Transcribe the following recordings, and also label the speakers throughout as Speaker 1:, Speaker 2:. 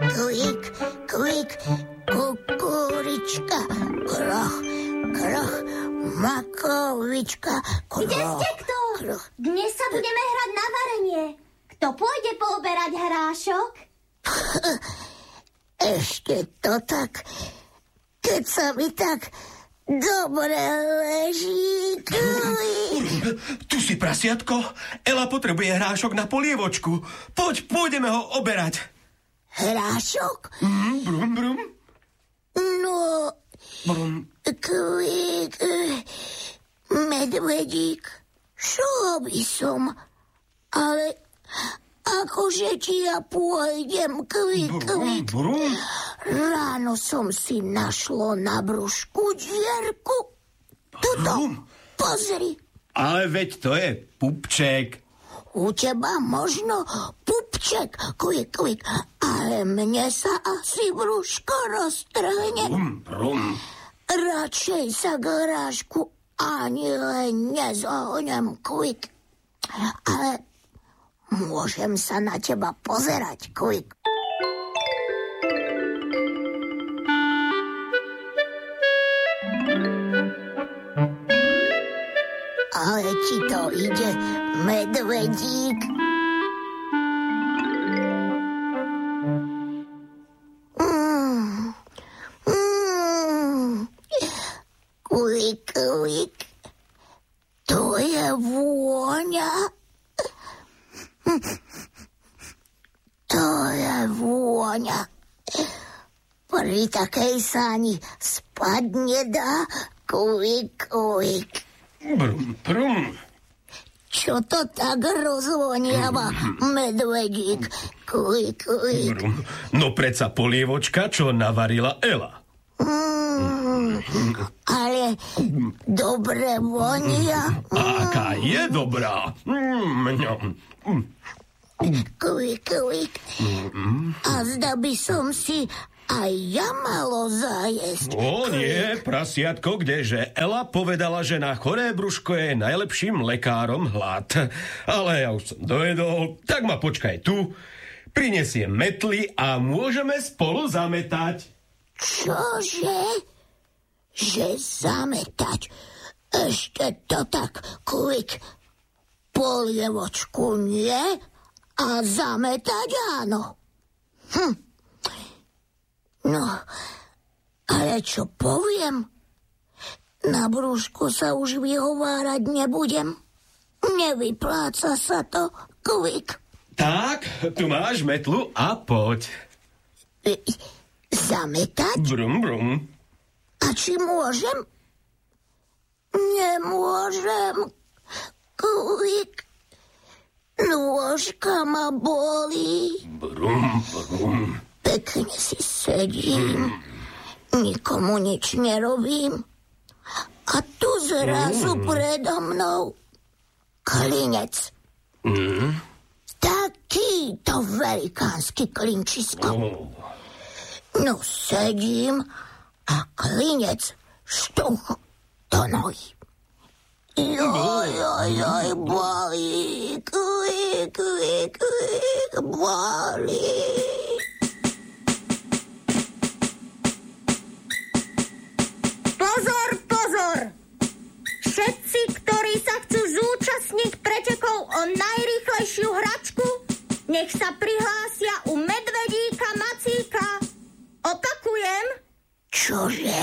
Speaker 1: Kvik, kvik, kukurička, kroch, kroch, makovička, kroch.
Speaker 2: Kde ste kto?
Speaker 1: Kroch.
Speaker 2: Dnes sa budeme hrať na varenie. Kto pôjde pooberať hrášok?
Speaker 1: Ešte to tak, keď sa mi tak dobre leží.
Speaker 3: Tu si, prasiatko. Ela potrebuje hrášok na polievočku. Poď, pôjdeme ho oberať.
Speaker 1: Hrášok?
Speaker 3: Brum, brum.
Speaker 1: No,
Speaker 3: Brum.
Speaker 1: kvik, medvedík, šlo by som, ale akože ti ja pôjdem, kvik, kvik.
Speaker 3: Brum.
Speaker 1: Ráno som si našlo na brúšku dierku. Tuto, pozri.
Speaker 3: Ale veď to je pupček.
Speaker 1: U teba možno pupček, kvik, kvik, ale mne sa asi brúško roztrhne.
Speaker 3: Brum.
Speaker 1: Radšej sa k hrášku ani len nezohnem, kvik. Ale môžem sa na teba pozerať, kvik. Ale ti to ide, medvedík. Kvik, kvik. To je vôňa. To je vôňa. Pri takej sa ani spať nedá. Kvik, kvik.
Speaker 3: Brum, brum.
Speaker 1: Čo to tak rozvoniava, medvedík? Kvik, kvik.
Speaker 3: Brum. No predsa polievočka, čo navarila Ela.
Speaker 1: Ale dobre vonia.
Speaker 3: A aká je dobrá. Mňam.
Speaker 1: Kvik, kvik. A zda by som si aj ja malo zajesť.
Speaker 3: O nie, prasiatko, kdeže? Ela povedala, že na choré brúško je najlepším lekárom hlad. Ale ja už som dojedol, tak ma počkaj tu. Prinesiem metly a môžeme spolu zametať.
Speaker 1: Čože? Že zametať? Ešte to tak, kvik. Polievočku nie a zametať áno. No, ale čo poviem? Na brúšku sa už vyhovárať nebudem. Nevypláca sa to, kvik.
Speaker 3: Tak, tu máš metlu a poď.
Speaker 1: Zametať?
Speaker 3: Brum, brum.
Speaker 1: A či môžem? Nemôžem. Kvik. Nôžka ma bolí.
Speaker 3: Brum, brum.
Speaker 1: Pekne si sedím. Nikomu nič nerobím. A tu zrazu predo mnou klinec. Takýto velikánsky klinčisko. No sedím a klinec štuch do nohy. Joj, bolí, kvik, kvik, kvik, bolí.
Speaker 2: Pozor, pozor! Všetci, ktorí sa chcú zúčastniť pretekov o najrýchlejšiu hračku, nech sa prihlásia u medvedíka Macíka. Opakujem.
Speaker 1: Čože?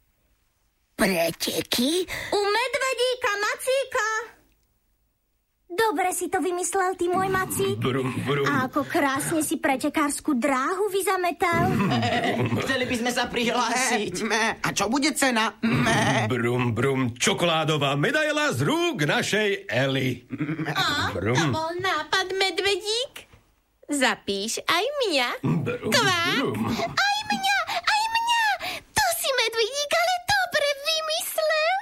Speaker 1: Preteky?
Speaker 2: U medvedíka Macíka. Dobre si to vymyslel, ty môj Macík.
Speaker 3: Brum, brum.
Speaker 2: A ako krásne si pretekárskú dráhu vyzametal.
Speaker 4: Chceli by sme sa prihlásiť.
Speaker 5: A čo bude cena?
Speaker 3: Brum, brum. Čokoládová medaila z rúk našej Eli.
Speaker 6: To bol nápad, medvedík. Zapíš aj mňa.
Speaker 3: Brum,
Speaker 6: Kvák.
Speaker 3: brum.
Speaker 6: Aj mňa. To si medvedík, ale dobre vymyslel.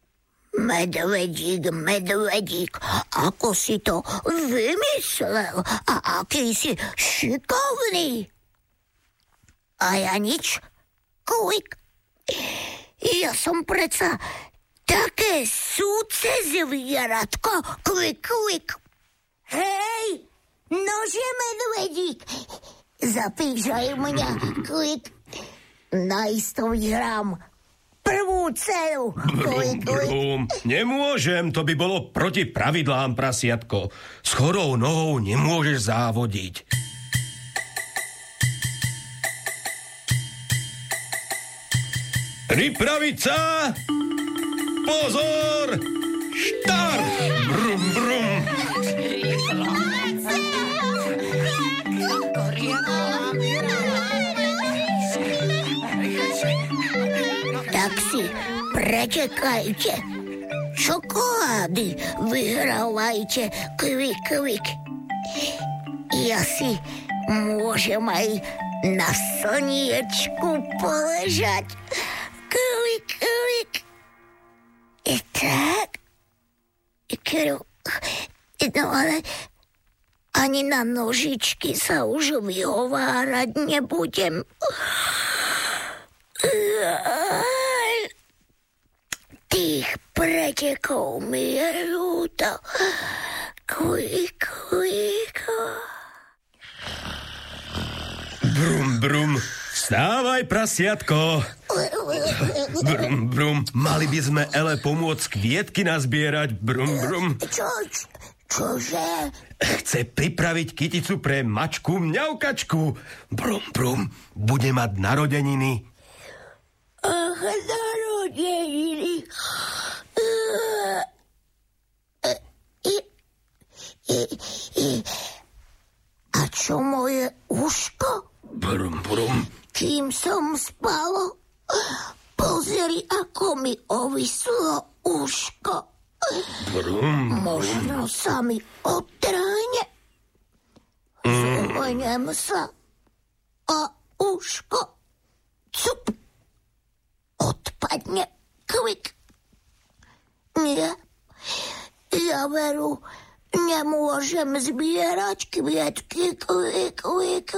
Speaker 1: Medvedík, ako si to vymyslel a aký si šikovný. A ja nič, kvik. Ja som predsa také súce zvieratko, kvik, kvik. Hej, nože medvedík, zapíšaj mňa, Kvik. Naisto vyhrám prvú cenu.
Speaker 3: Brum. Nemôžem, to by bolo proti pravidlám, prasiatko. S chorou nohou nemôžeš závodiť. Pripraviť sa! Pozor! Štart! Brum, brum.
Speaker 1: Tak si pretekajte. Čokolády vyhrávajte, Kvik. Ja si môžem aj na slniečku poležať. Kvik. Tak. No ale ani na nožičky sa už vyhovárať nebudem. Tých pretekov mi je ľúto. Kvik.
Speaker 3: Brum. Vstávaj, prasiatko. Brum. Mali by sme Ele pomôcť kvietky nazbierať. Brum.
Speaker 1: Čože?
Speaker 3: Chce pripraviť kyticu pre mačku mňaukačku. Brum. Bude mať narodeniny.
Speaker 1: Narodeniny. A čo moje uško?
Speaker 3: Brum.
Speaker 1: Kým som spal, pozri, ako mi ovislo uško.
Speaker 3: Brum.
Speaker 1: Možno sa mi otrhne. Zúhnem sa a uško cup odpadne. Kvik. Nie, ja veru nemôžem zbierať kvietky. Kvik.